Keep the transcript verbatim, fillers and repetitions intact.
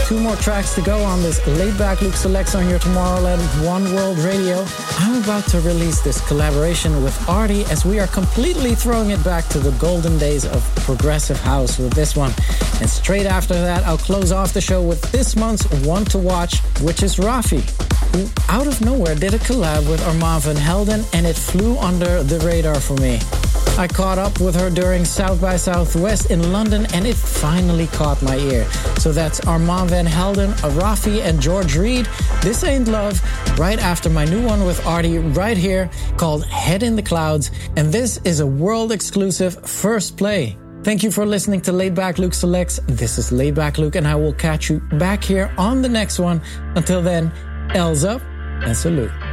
Two more tracks to go on this Laid Back Luke Selects on your Tomorrowland One World Radio. I'm about to release this collaboration with Artie as we are completely throwing it back to the golden days of progressive house with this one. And straight after that, I'll close off the show with this month's one to watch, which is Rafi, who out of nowhere did a collab with Armand van Helden, and it flew under the radar for me. I caught up with her during South by Southwest in London, and it finally caught my ear. So that's Armand van Helden, Rafi, and George Reed. This Ain't Love, right after my new one with Artie right here, called Head in the Clouds. And this is a world-exclusive first play. Thank you for listening to Laid Back Luke Selects. This is Laid Back Luke, and I will catch you back here on the next one. Until then, L's up and salute.